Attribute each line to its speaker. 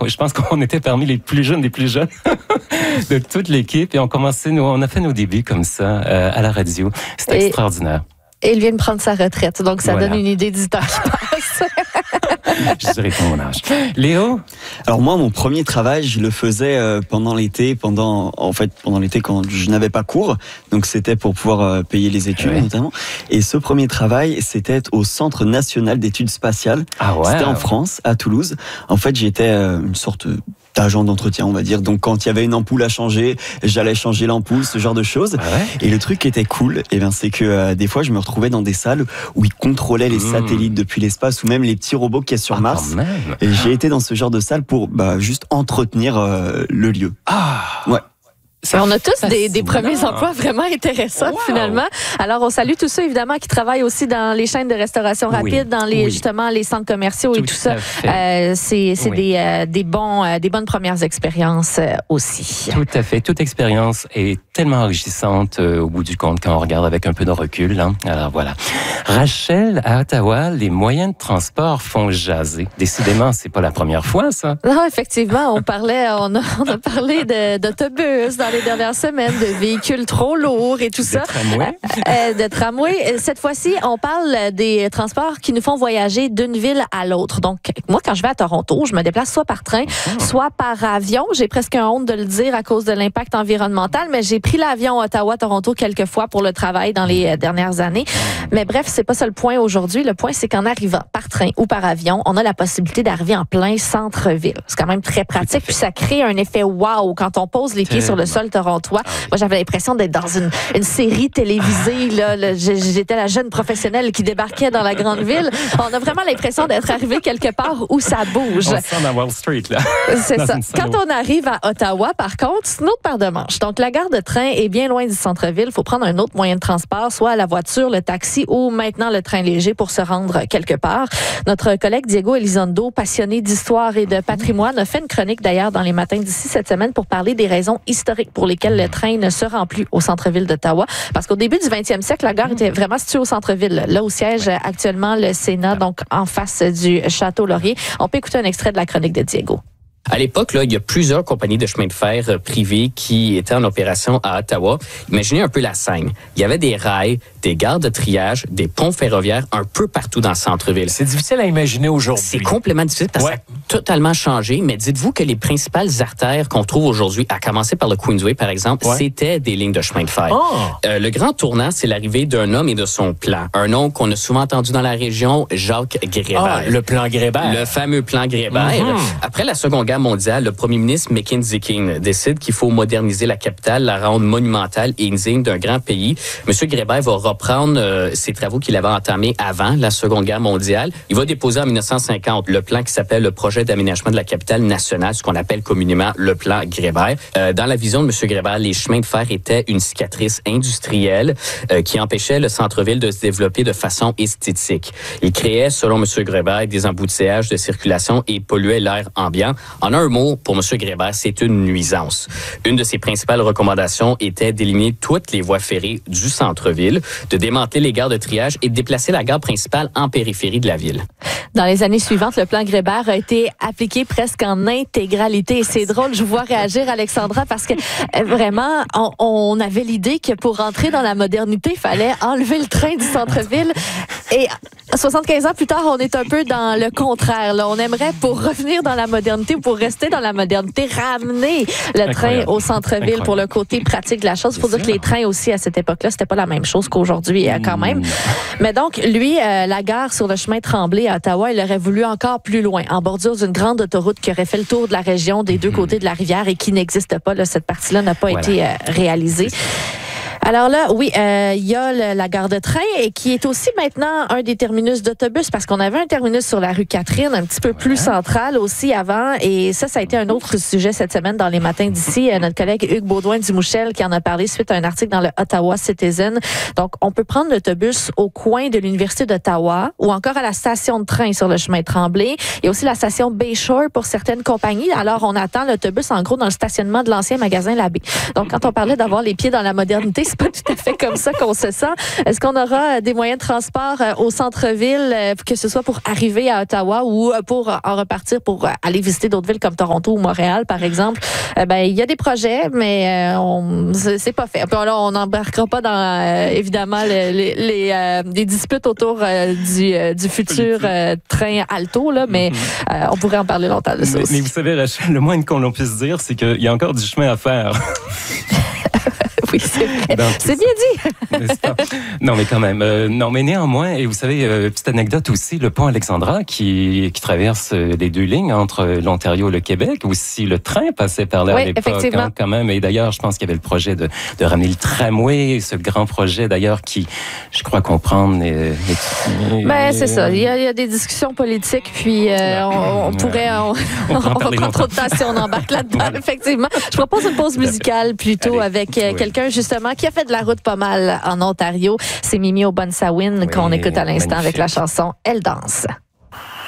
Speaker 1: je pense qu'on était parmi les plus jeunes de toute l'équipe. Et on a fait nos débuts comme ça à la radio. C'était extraordinaire.
Speaker 2: Et il vient de prendre sa retraite, donc ça donne une idée du temps qui passe.
Speaker 1: Je dirais ton âge. Léo?
Speaker 3: Alors moi, mon premier travail, je le faisais pendant l'été, pendant l'été quand je n'avais pas cours. Donc c'était pour pouvoir payer les études notamment. Et ce premier travail, c'était au Centre national d'études spatiales.
Speaker 1: Ah ouais.
Speaker 3: C'était en France, à Toulouse. En fait, j'étais une sorte d'agent d'entretien, on va dire. Donc quand il y avait une ampoule à changer, j'allais changer l'ampoule, ce genre de choses.
Speaker 1: Ah ouais.
Speaker 3: Et le truc qui était cool, c'est que des fois je me retrouvais dans des salles où ils contrôlaient les satellites depuis l'espace ou même les petits robots qu'il y a sur Mars. Et j'ai été dans ce genre de salle pour juste entretenir le lieu.
Speaker 1: Ah
Speaker 3: ouais.
Speaker 2: On a tous des premiers emplois vraiment intéressants finalement. Alors on salue tous ceux évidemment qui travaillent aussi dans les chaînes de restauration rapide, dans justement les centres commerciaux et tout ça. C'est des bonnes premières expériences aussi.
Speaker 1: Tout à fait. Toute expérience est tellement enrichissante au bout du compte quand on regarde avec un peu de recul. Hein. Alors voilà. Rachel, à Ottawa, les moyens de transport font jaser. Décidément, c'est pas la première fois ça.
Speaker 2: Non, effectivement, on a parlé d'autobus dans les dernières semaines, de véhicules trop lourds et tout ça. De tramway. Cette fois-ci, on parle des transports qui nous font voyager d'une ville à l'autre. Donc, moi, quand je vais à Toronto, je me déplace soit par train, soit par avion. J'ai presque honte de le dire à cause de l'impact environnemental, mais j'ai pris l'avion Ottawa-Toronto quelques fois pour le travail dans les dernières années. Mais bref, c'est pas ça le point aujourd'hui. Le point, c'est qu'en arrivant par train ou par avion, on a la possibilité d'arriver en plein centre-ville. C'est quand même très pratique. Puis ça crée un effet wow quand on pose les pieds sur le sol torontois. Moi, j'avais l'impression d'être dans une série télévisée. J'étais la jeune professionnelle qui débarquait dans la grande ville. On a vraiment l'impression d'être arrivé quelque part où ça bouge.
Speaker 1: On sent dans Wall Street, là.
Speaker 2: C'est ça. Quand on arrive à Ottawa, par contre, c'est une autre paire de manches. Donc, la gare de train est bien loin du centre-ville. Il faut prendre un autre moyen de transport, soit la voiture, le taxi ou maintenant le train léger pour se rendre quelque part. Notre collègue Diego Elizondo, passionné d'histoire et de patrimoine, a fait une chronique d'ailleurs dans les matins d'ici cette semaine pour parler des raisons historiques pour lesquelles le train ne se rend plus au centre-ville d'Ottawa. Parce qu'au début du 20e siècle, la gare était vraiment située au centre-ville, là où siège actuellement le Sénat, donc en face du Château Laurier. On peut écouter un extrait de la chronique de Diego.
Speaker 4: À l'époque, là, il y a plusieurs compagnies de chemin de fer privées qui étaient en opération à Ottawa. Imaginez un peu la scène. Il y avait des rails, des gares de triage, des ponts ferroviaires un peu partout dans le centre-ville.
Speaker 5: C'est difficile à imaginer aujourd'hui.
Speaker 4: C'est complètement difficile parce que ça a totalement changé. Mais dites-vous que les principales artères qu'on trouve aujourd'hui, à commencer par le Queensway, par exemple, c'était des lignes de chemin de fer. Le grand tournant, c'est l'arrivée d'un homme et de son plan. Un nom qu'on a souvent entendu dans la région, Jacques Grébert.
Speaker 5: Le plan Grébert.
Speaker 4: Le fameux plan Grébert. Après la Seconde Guerre mondiale, le premier ministre Mackenzie King décide qu'il faut moderniser la capitale, la rendre monumentale et indigne d'un grand pays. Monsieur Grébert va reprendre ses travaux qu'il avait entamés avant la Seconde Guerre mondiale. Il va déposer en 1950 le plan qui s'appelle le projet d'aménagement de la capitale nationale, ce qu'on appelle communément le plan Grébert. Dans la vision de Monsieur Grébert, les chemins de fer étaient une cicatrice industrielle qui empêchait le centre-ville de se développer de façon esthétique. Il créait, selon Monsieur Grébert, des embouteillages de circulation et polluait l'air ambiant. En un mot, pour M. Grébert, c'est une nuisance. Une de ses principales recommandations était d'éliminer toutes les voies ferrées du centre-ville, de démanteler les gares de triage et de déplacer la gare principale en périphérie de la ville.
Speaker 2: Dans les années suivantes, le plan Grébert a été appliqué presque en intégralité. Et c'est drôle, je vous vois réagir, Alexandra, parce que vraiment, on avait l'idée que pour rentrer dans la modernité, il fallait enlever le train du centre-ville. Et 75 ans plus tard, on est un peu dans le contraire. Là. On aimerait, pour revenir dans la modernité ou pour rester dans la modernité, ramener le train au centre-ville pour le côté pratique de la chose. Il faut dire que les trains aussi, à cette époque-là, c'était pas la même chose qu'aujourd'hui quand même. Mais donc, lui, la gare sur le chemin Tremblay à Ottawa, il aurait voulu encore plus loin, en bordure d'une grande autoroute qui aurait fait le tour de la région des deux côtés de la rivière et qui n'existe pas. Là, cette partie-là n'a pas été réalisée. Alors là, oui, il y a la gare de train et qui est aussi maintenant un des terminus d'autobus parce qu'on avait un terminus sur la rue Catherine, un petit peu plus central aussi avant. Et ça a été un autre sujet cette semaine dans les matins d'ici. Notre collègue Hugues Baudouin-Dumouchel qui en a parlé suite à un article dans le Ottawa Citizen. Donc, on peut prendre l'autobus au coin de l'Université d'Ottawa ou encore à la station de train sur le chemin Tremblay. Il y a aussi la station Bayshore pour certaines compagnies. Alors, on attend l'autobus en gros dans le stationnement de l'ancien magasin Labbé. Donc, quand on parlait d'avoir les pieds dans la modernité, ce c'est pas tout à fait comme ça qu'on se sent. Est-ce qu'on aura des moyens de transport au centre-ville, que ce soit pour arriver à Ottawa ou pour en repartir pour aller visiter d'autres villes comme Toronto ou Montréal, par exemple? Il y a des projets, mais c'est pas fait. Puis là, on n'embarquera pas dans, évidemment, les disputes autour du futur train Alto, là, mais on pourrait en parler longtemps de ça aussi.
Speaker 1: Mais vous savez, Rachel, le moins qu'on puisse dire, c'est qu'il y a encore du chemin à faire.
Speaker 2: Oui, c'est vrai. C'est bien dit.
Speaker 1: N'est-ce pas? Non, mais quand même. Non, mais néanmoins, et vous savez, petite anecdote aussi, le pont Alexandra qui traverse les deux lignes entre l'Ontario et le Québec. Aussi, le train passait par là à l'époque.
Speaker 2: Effectivement.
Speaker 1: Quand même. Et d'ailleurs, je pense qu'il y avait le projet de ramener le tramway, ce grand projet d'ailleurs qui, je crois comprendre...
Speaker 2: c'est ça. Il y a des discussions politiques, puis on pourrait... On va prendre trop de temps si on embarque là-dedans, voilà. Effectivement. Je propose une pause musicale plutôt avec quelqu'un justement qui a fait de la route pas mal en Ontario. C'est Mimi Obunsawin qu'on écoute à l'instant avec la chanson Elle danse.